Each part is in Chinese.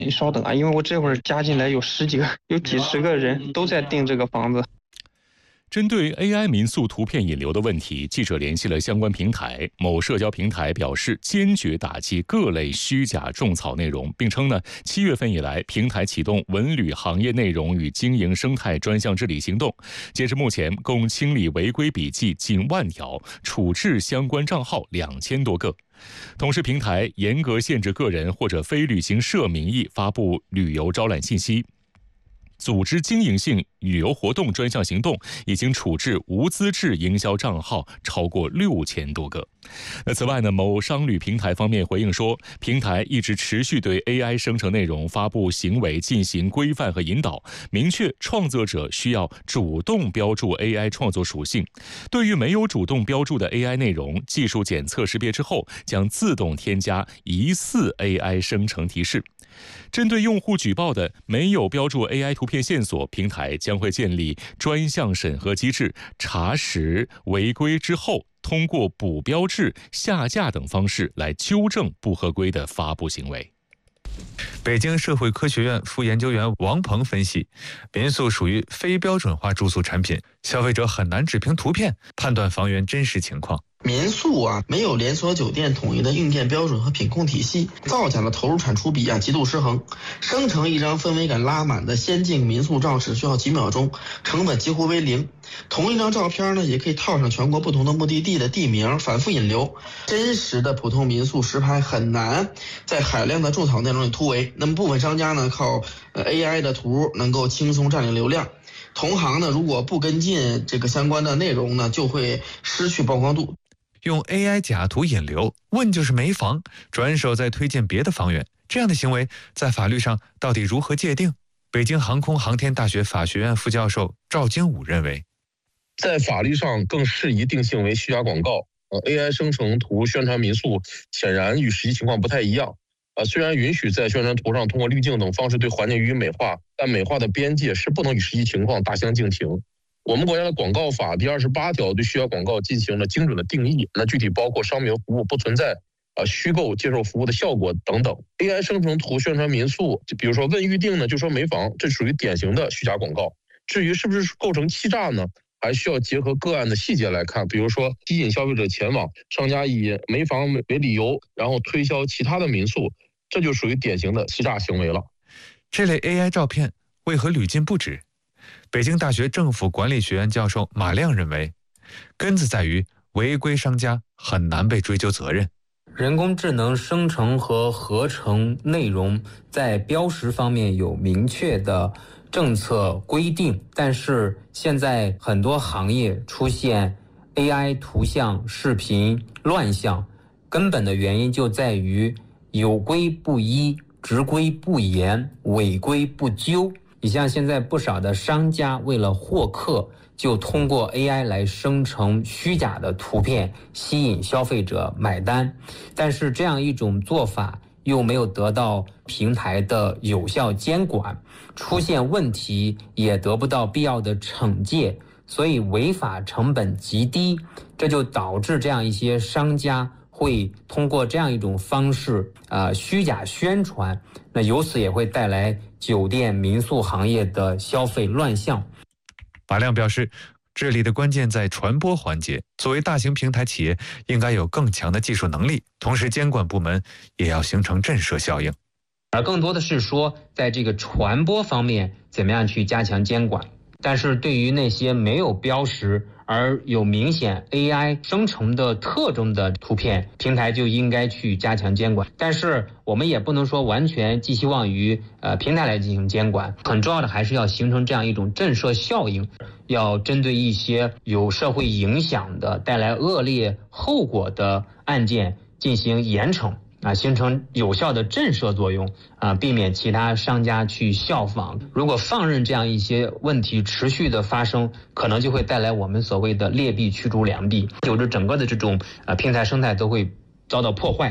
你稍等啊，因为我这会儿加进来有十几个，有几十个人都在订这个房子。 针对 AI 民宿图片引流的问题，记者联系了相关平台。某社交平台表示，坚决打击各类虚假种草内容，并称7月份以来，平台启动文旅行业内容与经营生态专项治理行动。截至目前，共清理违规笔记近1万条，处置相关账号2000多个。同时，平台严格限制个人或者非旅行社名义发布旅游招揽信息。组织经营性旅游活动专项行动已经处置无资质营销账号超过6000多个。此外某商旅平台方面回应说，平台一直持续对 AI 生成内容发布行为进行规范和引导，明确创作者需要主动标注 AI 创作属性。对于没有主动标注的 AI 内容，技术检测识别之后，将自动添加疑似 AI 生成提示。针对用户举报的没有标注 AI 图片线索，平台将会建立专项审核机制，查实违规之后，通过补标志、下架等方式来纠正不合规的发布行为。 北京社会科学院副研究员王鹏分析，民宿属于非标准化住宿产品，消费者很难只凭图片判断房源真实情况。 民宿没有连锁酒店统一的硬件标准和品控体系，造假的投入产出比极度失衡。生成一张氛围感拉满的先进民宿照只需要几秒钟，成本几乎为零。同一张照片也可以套上全国不同的目的地的地名，反复引流。真实的普通民宿实拍很难在海量的种草内容里突围。那么部分商家靠AI 的图能够轻松占领流量。同行如果不跟进这个相关的内容就会失去曝光度。 用 AI 假图引流，问就是没房，转手再推荐别的房源，这样的行为在法律上到底如何界定？北京航空航天大学法学院副教授赵京武认为， 在法律上更适宜定性为虚假广告。AI 生成图宣传民宿显然与实际情况不太一样。虽然允许在宣传图上通过滤镜等方式对环境予以美化，但美化的边界是不能与实际情况大相径庭。我们国家的广告法第28条对虚假广告进行了精准的定义，那具体包括商品服务不存在虚构接受服务的效果等等。AI 生成图宣传民宿，就比如说问预定就说没房，这属于典型的虚假广告。至于是不是构成欺诈呢，还需要结合个案的细节来看，比如说吸引消费者前往，商家以没房为理由，然后推销其他的民宿，这就属于典型的欺诈行为了。 这类 AI 照片为何屡禁不止？北京大学政府管理学院教授马亮认为，根子在于违规商家很难被追究责任。 人工智能生成和合成内容在标识方面有明确的政策规定，但是现在很多行业出现 AI 图像、视频乱象，根本的原因就在于有规不依、执规不严、违规不究。你像现在不少的商家为了获客，就通过 AI 来生成虚假的图片，吸引消费者买单。但是这样一种做法又没有得到平台的有效监管，出现问题也得不到必要的惩戒，所以违法成本极低，这就导致这样一些商家会通过这样一种方式虚假宣传，那由此也会带来酒店民宿行业的消费乱象。 马亮表示，这里的关键在传播环节，作为大型平台企业应该有更强的技术能力，同时监管部门也要形成震慑效应。 而更多的是说在这个传播方面怎么样去加强监管。但是对于那些没有标识而有明显 AI 生成的特征的图片，平台就应该去加强监管。但是我们也不能说完全寄希望于平台来进行监管，很重要的还是要形成这样一种震慑效应，要针对一些有社会影响的、带来恶劣后果的案件进行严惩。形成有效的震慑作用避免其他商家去效仿。如果放任这样一些问题持续的发生，可能就会带来我们所谓的劣币驱逐良币，导致整个的这种平台生态都会遭到破坏。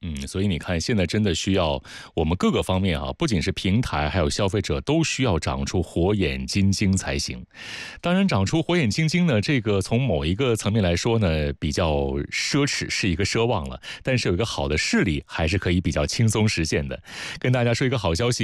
所以你看，现在真的需要我们各个方面啊，不仅是平台，还有消费者都需要长出火眼金睛才行。当然，长出火眼金睛呢，这个从某一个层面来说呢，比较奢侈，是一个奢望了。但是有一个好的视力，还是可以比较轻松实现的。跟大家说一个好消息。